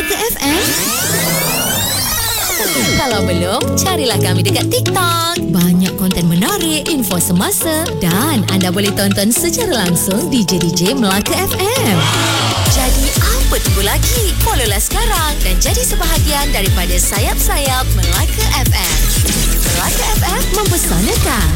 Melaka FM? Kalau belum, carilah kami dekat TikTok. Banyak konten menarik, info semasa dan anda boleh tonton secara langsung DJ Melaka FM. Jadi apa tunggu lagi? Followlah sekarang dan jadi sebahagian daripada sayap-sayap Melaka FM. Melaka FM mempesonakan.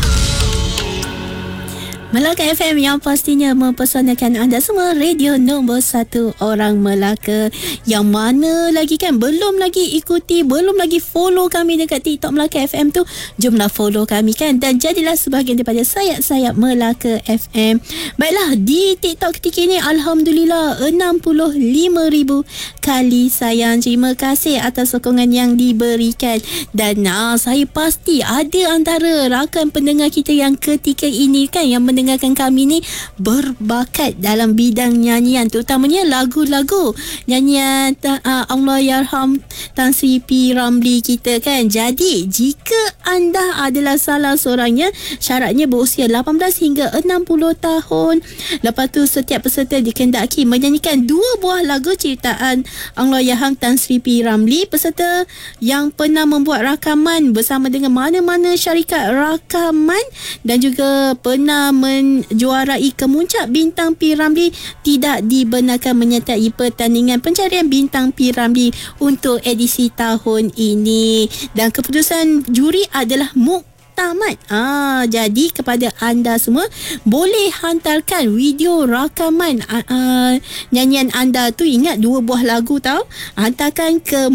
Melaka FM yang pastinya mempesonakan anda semua. Radio nombor 1 orang Melaka. Yang mana lagi kan belum lagi ikuti, belum lagi follow kami dekat TikTok Melaka FM tu, jomlah follow kami kan, dan jadilah sebahagian daripada sayap-sayap Melaka FM. Baiklah, di TikTok ketika ini Alhamdulillah 65,000 kali sayang. Terima kasih atas sokongan yang diberikan. Dan saya pasti ada antara rakan pendengar kita yang ketika ini kan, yang mendengarkan kami ni berbakat dalam bidang nyanyian, terutamanya lagu-lagu nyanyian Allahyarham Tan Sri P. Ramlee kita kan. Jadi jika anda adalah salah seorangnya, syaratnya berusia 18 hingga 60 tahun. Lepas tu setiap peserta dikehendaki menyanyikan 2 buah lagu ciptaan Allahyarham Tan Sri P. Ramlee. Peserta yang pernah membuat rakaman bersama dengan mana-mana syarikat rakaman dan juga pernah menjuarai kemuncak bintang P. Ramlee tidak dibenarkan menyertai pertandingan pencarian bintang P. Ramlee untuk edisi tahun ini. Dan keputusan juri adalah muktamad. Jadi kepada anda semua, boleh hantarkan video rakaman nyanyian anda tu. Ingat 2 buah lagu tau. Hantarkan ke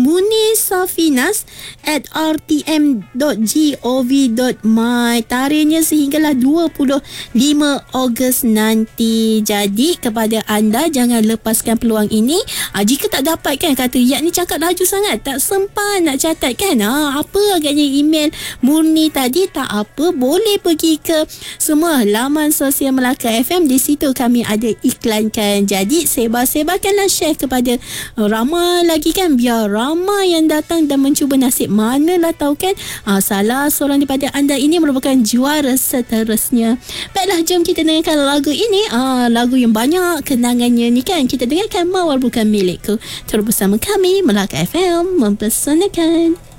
munisafinas@rtm.gov.my. Tarikhnya sehinggalah 25 Ogos nanti. Jadi kepada anda, jangan lepaskan peluang ini. Jika tak dapat kan, kata Yak ni cakap laju sangat, tak sempat nak catat kan, apa agaknya email Murni tadi, tak apa, boleh pergi ke semua laman sosial Melaka FM. Di situ kami ada iklankan. Jadi sebar-sebarkanlah, share kepada ramai lagi kan, biar ramai yang datang dan mencuba nasib. Manalah tahu kan, salah seorang daripada anda ini merupakan juara seterusnya. Baiklah, jom kita dengarkan lagu ini. Lagu yang banyak kenangannya ni kan. Kita dengarkan Mawar Bukan Milikku. Terus bersama kami Melaka FM mempesonakan.